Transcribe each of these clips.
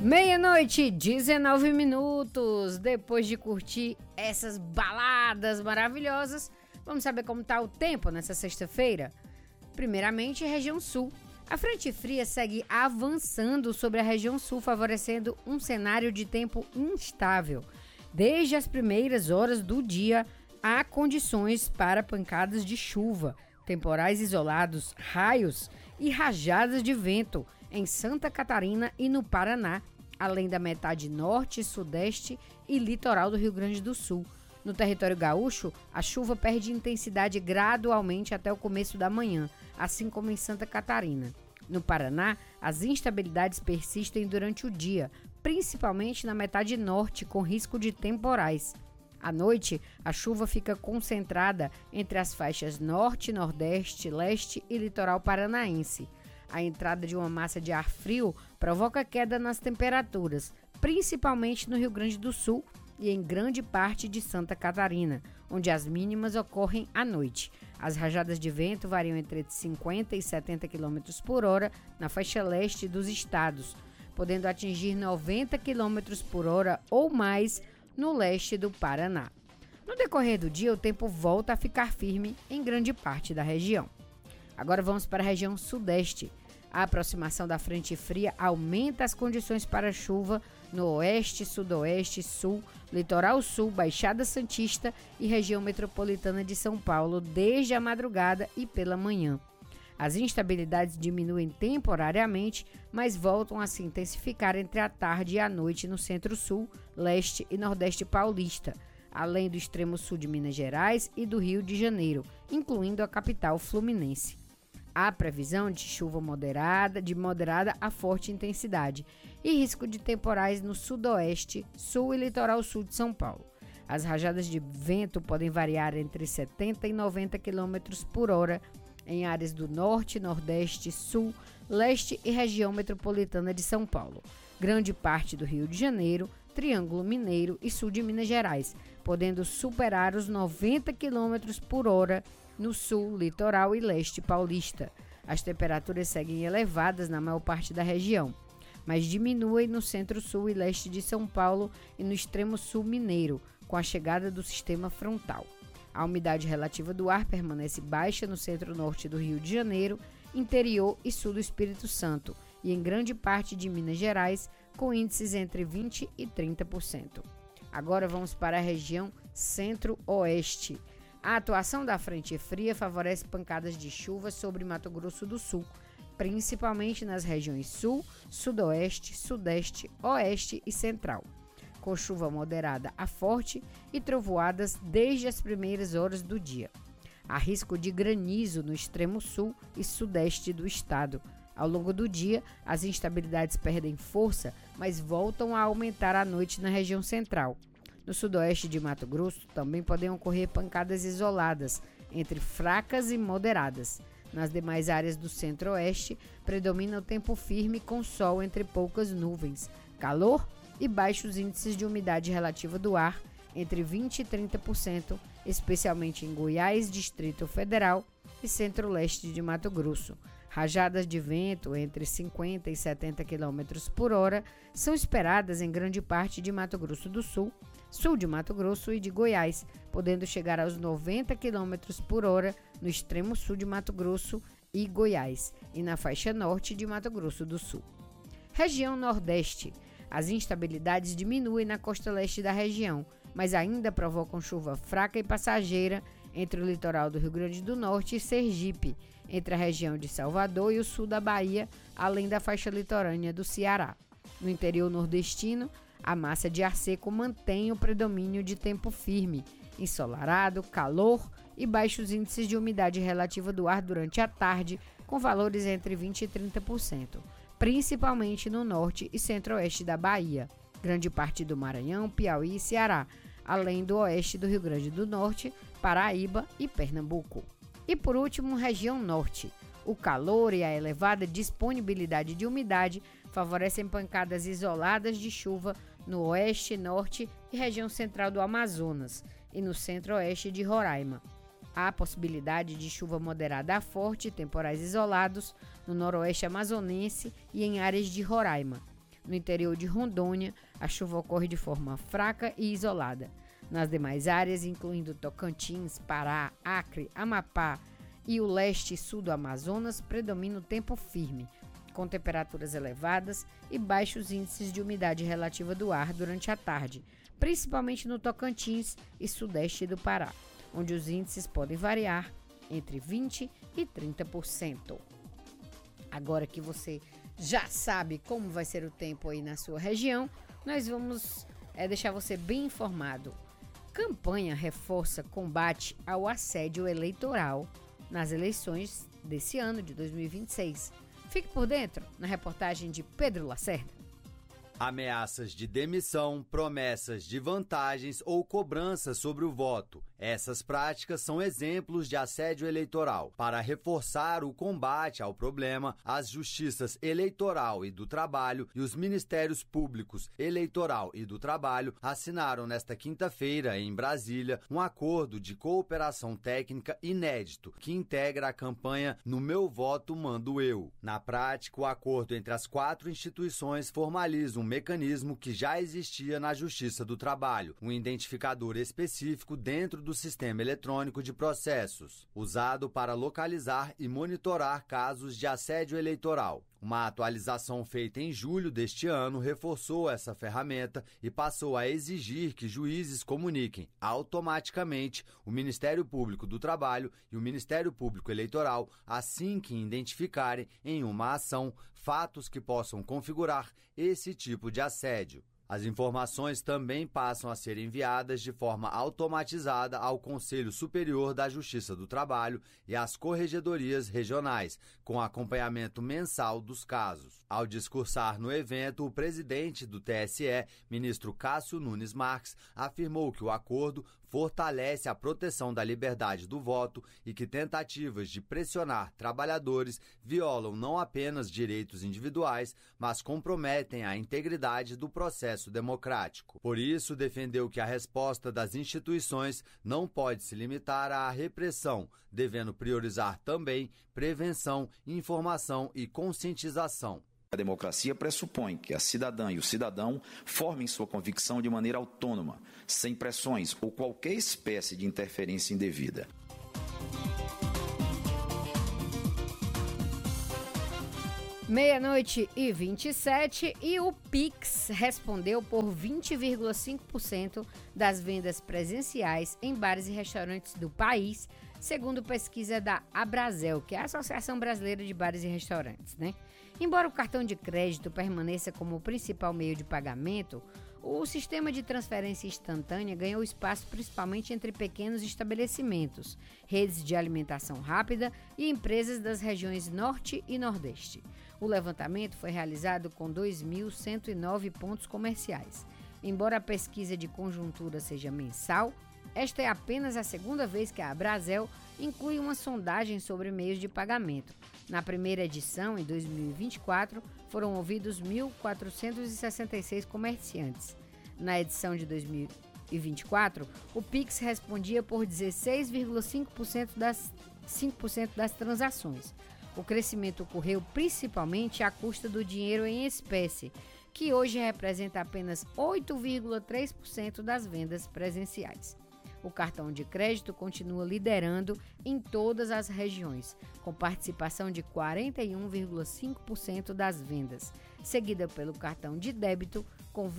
Meia-noite, 19 minutos. Depois de curtir essas baladas maravilhosas, vamos saber como está o tempo nessa sexta-feira? Primeiramente, região sul. A frente fria segue avançando sobre a região sul, favorecendo um cenário de tempo instável. Desde as primeiras horas do dia, há condições para pancadas de chuva, temporais isolados, raios e rajadas de vento em Santa Catarina e no Paraná, além da metade norte, sudeste e litoral do Rio Grande do Sul. No território gaúcho, a chuva perde intensidade gradualmente até o começo da manhã, assim como em Santa Catarina. No Paraná, as instabilidades persistem durante o dia, principalmente na metade norte, com risco de temporais. À noite, a chuva fica concentrada entre as faixas norte, nordeste, leste e litoral paranaense. A entrada de uma massa de ar frio provoca queda nas temperaturas, principalmente no Rio Grande do Sul e em grande parte de Santa Catarina, onde as mínimas ocorrem à noite. As rajadas de vento variam entre 50 e 70 km por hora na faixa leste dos estados, podendo atingir 90 km por hora ou mais no leste do Paraná. No decorrer do dia, o tempo volta a ficar firme em grande parte da região. Agora vamos para a região sudeste. A aproximação da frente fria aumenta as condições para chuva no oeste, sudoeste, sul, litoral sul, Baixada Santista e região metropolitana de São Paulo desde a madrugada e pela manhã. As instabilidades diminuem temporariamente, mas voltam a se intensificar entre a tarde e a noite no centro-sul, leste e nordeste paulista, além do extremo sul de Minas Gerais e do Rio de Janeiro, incluindo a capital fluminense. Há previsão de chuva de moderada a forte intensidade e risco de temporais no sudoeste, sul e litoral sul de São Paulo. As rajadas de vento podem variar entre 70 e 90 km por hora em áreas do norte, nordeste, sul, leste e região metropolitana de São Paulo, grande parte do Rio de Janeiro, Triângulo Mineiro e sul de Minas Gerais, podendo superar os 90 km por hora no sul, litoral e leste paulista. As temperaturas seguem elevadas na maior parte da região, mas diminuem no centro-sul e leste de São Paulo e no extremo sul mineiro, com a chegada do sistema frontal. A umidade relativa do ar permanece baixa no centro-norte do Rio de Janeiro, interior e sul do Espírito Santo e em grande parte de Minas Gerais, com índices entre 20% e 30%. Agora vamos para a região centro-oeste. A atuação da frente fria favorece pancadas de chuva sobre Mato Grosso do Sul, principalmente nas regiões sul, sudoeste, sudeste, oeste e central, com chuva moderada a forte e trovoadas desde as primeiras horas do dia. Há risco de granizo no extremo sul e sudeste do estado. Ao longo do dia, as instabilidades perdem força, mas voltam a aumentar à noite na região central. No sudoeste de Mato Grosso também podem ocorrer pancadas isoladas, entre fracas e moderadas. Nas demais áreas do centro-oeste, predomina o tempo firme com sol entre poucas nuvens, calor e baixos índices de umidade relativa do ar, entre 20% e 30%, especialmente em Goiás, Distrito Federal e centro-leste de Mato Grosso. Rajadas de vento entre 50 e 70 km por hora são esperadas em grande parte de Mato Grosso do Sul, sul de Mato Grosso e de Goiás, podendo chegar aos 90 km por hora no extremo sul de Mato Grosso e Goiás e na faixa norte de Mato Grosso do Sul. Região Nordeste. As instabilidades diminuem na costa leste da região, mas ainda provocam chuva fraca e passageira entre o litoral do Rio Grande do Norte e Sergipe, entre a região de Salvador e o sul da Bahia, além da faixa litorânea do Ceará. No interior nordestino, a massa de ar seco mantém o predomínio de tempo firme, ensolarado, calor e baixos índices de umidade relativa do ar durante a tarde, com valores entre 20% e 30%, principalmente no norte e centro-oeste da Bahia, grande parte do Maranhão, Piauí e Ceará, além do oeste do Rio Grande do Norte, Paraíba e Pernambuco. E por último, região norte. O calor e a elevada disponibilidade de umidade favorecem pancadas isoladas de chuva no oeste, norte e região central do Amazonas e no centro-oeste de Roraima. Há possibilidade de chuva moderada a forte e temporais isolados no noroeste amazonense e em áreas de Roraima. No interior de Rondônia, a chuva ocorre de forma fraca e isolada. Nas demais áreas, incluindo Tocantins, Pará, Acre, Amapá e o leste e sul do Amazonas, predomina o tempo firme, com temperaturas elevadas e baixos índices de umidade relativa do ar durante a tarde, principalmente no Tocantins e sudeste do Pará, onde os índices podem variar entre 20% e 30%. Agora que você já sabe como vai ser o tempo aí na sua região, nós vamos deixar você bem informado. Campanha reforça combate ao assédio eleitoral nas eleições desse ano de 2026. Fique por dentro na reportagem de Pedro Lacerda. Ameaças de demissão, promessas de vantagens ou cobranças sobre o voto. Essas práticas são exemplos de assédio eleitoral. Para reforçar o combate ao problema, as Justiças Eleitoral e do Trabalho e os Ministérios Públicos Eleitoral e do Trabalho assinaram nesta quinta-feira, em Brasília, um acordo de cooperação técnica inédito que integra a campanha No Meu Voto Mando Eu. Na prática, o acordo entre as 4 instituições formaliza um mecanismo que já existia na Justiça do Trabalho, um identificador específico dentro do sistema eletrônico de processos, usado para localizar e monitorar casos de assédio eleitoral. Uma atualização feita em julho deste ano reforçou essa ferramenta e passou a exigir que juízes comuniquem automaticamente o Ministério Público do Trabalho e o Ministério Público Eleitoral assim que identificarem em uma ação fatos que possam configurar esse tipo de assédio. As informações também passam a ser enviadas de forma automatizada ao Conselho Superior da Justiça do Trabalho e às corregedorias regionais, com acompanhamento mensal dos casos. Ao discursar no evento, o presidente do TSE, ministro Cássio Nunes Marques, afirmou que o acordo fortalece a proteção da liberdade do voto e que tentativas de pressionar trabalhadores violam não apenas direitos individuais, mas comprometem a integridade do processo democrático. Por isso, defendeu que a resposta das instituições não pode se limitar à repressão, devendo priorizar também prevenção, informação e conscientização. A democracia pressupõe que a cidadã e o cidadão formem sua convicção de maneira autônoma, sem pressões ou qualquer espécie de interferência indevida. Meia-noite e 27 e o Pix respondeu por 20,5% das vendas presenciais em bares e restaurantes do país, segundo pesquisa da Abrazel, que é a Associação Brasileira de Bares e Restaurantes, né? Embora o cartão de crédito permaneça como o principal meio de pagamento, o sistema de transferência instantânea ganhou espaço principalmente entre pequenos estabelecimentos, redes de alimentação rápida e empresas das regiões Norte e Nordeste. O levantamento foi realizado com 2.109 pontos comerciais. Embora a pesquisa de conjuntura seja mensal, esta é apenas a segunda vez que a Abrazel inclui uma sondagem sobre meios de pagamento. Na primeira edição, em 2024, foram ouvidos 1.466 comerciantes. Na edição de 2024, o Pix respondia por 16,5% das transações. O crescimento ocorreu principalmente à custa do dinheiro em espécie, que hoje representa apenas 8,3% das vendas presenciais. O cartão de crédito continua liderando em todas as regiões, com participação de 41,5% das vendas, seguida pelo cartão de débito com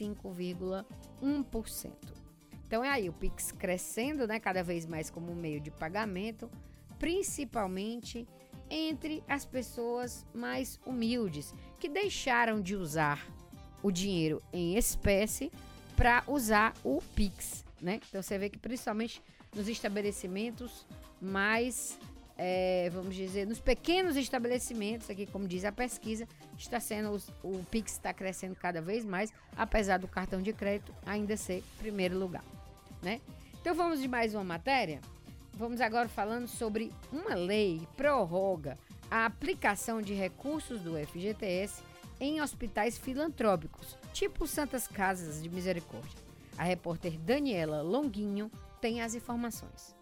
25,1%. Então é aí o Pix crescendo, né, cada vez mais como meio de pagamento, principalmente entre as pessoas mais humildes, que deixaram de usar o dinheiro em espécie para usar o Pix, né? Então você vê que principalmente nos estabelecimentos mais, vamos dizer, nos pequenos estabelecimentos, aqui como diz a pesquisa, o Pix está crescendo cada vez mais, apesar do cartão de crédito ainda ser primeiro lugar, né? Então vamos de mais uma matéria. Vamos agora falando sobre uma lei que prorroga a aplicação de recursos do FGTS em hospitais filantrópicos, tipo Santas Casas de Misericórdia. A repórter Daniela Longuinho tem as informações.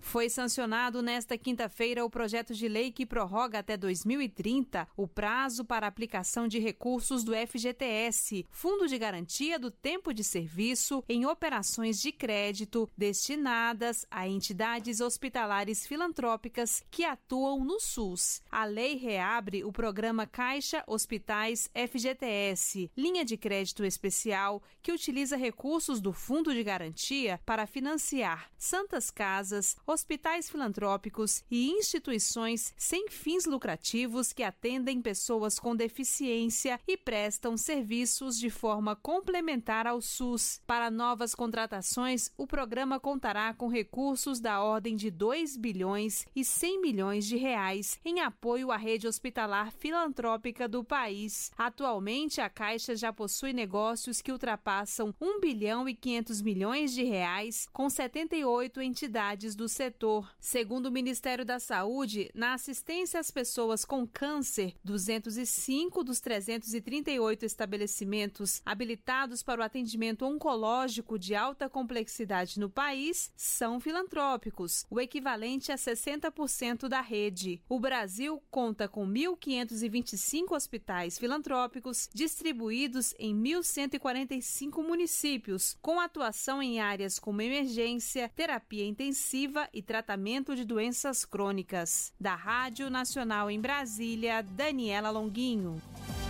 Foi sancionado nesta quinta-feira o projeto de lei que prorroga até 2030 o prazo para aplicação de recursos do FGTS, Fundo de Garantia do Tempo de Serviço, em operações de crédito destinadas a entidades hospitalares filantrópicas que atuam no SUS. A lei reabre o programa Caixa Hospitais FGTS, linha de crédito especial que utiliza recursos do Fundo de Garantia para financiar santas casas, hospitais filantrópicos e instituições sem fins lucrativos que atendem pessoas com deficiência e prestam serviços de forma complementar ao SUS. Para novas contratações, o programa contará com recursos da ordem de 2 bilhões e 100 milhões de reais em apoio à rede hospitalar filantrópica do país. Atualmente, a Caixa já possui negócios que ultrapassam 1 bilhão e 500 milhões de reais com 78 entidades do setor. Segundo o Ministério da Saúde, na assistência às pessoas com câncer, 205 dos 338 estabelecimentos habilitados para o atendimento oncológico de alta complexidade no país são filantrópicos, o equivalente a 60% da rede. O Brasil conta com 1.525 hospitais filantrópicos distribuídos em 1.145 municípios, com atuação em áreas como emergência, terapia intensiva e tratamento de doenças crônicas. Da Rádio Nacional em Brasília, Daniela Longuinho.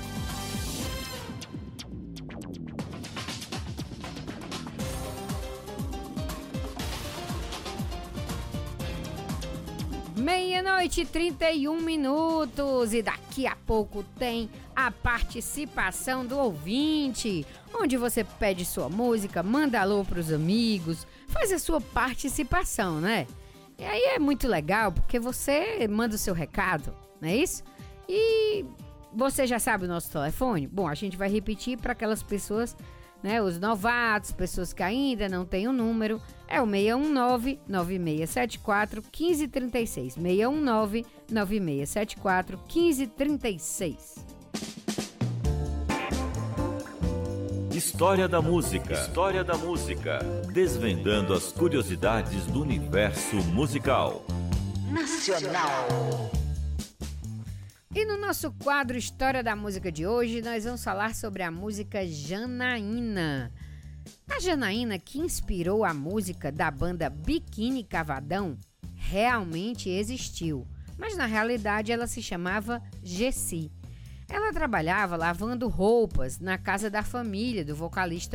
Meia-noite e 31 minutos e daqui a pouco tem a participação do ouvinte, onde você pede sua música, manda alô pros amigos, faz a sua participação, né? E aí é muito legal porque você manda o seu recado, não é isso? E você já sabe o nosso telefone? Bom, a gente vai repetir para aquelas pessoas, né, os novatos, pessoas que ainda não têm o número, é o 619-9674-1536. 619-9674-1536. História da música. História da música. Desvendando as curiosidades do universo musical. Nacional. E no nosso quadro História da Música de hoje, nós vamos falar sobre a música Janaína. A Janaína, que inspirou a música da banda Biquíni Cavadão, realmente existiu, mas na realidade ela se chamava Gessi. Ela trabalhava lavando roupas na casa da família do vocalista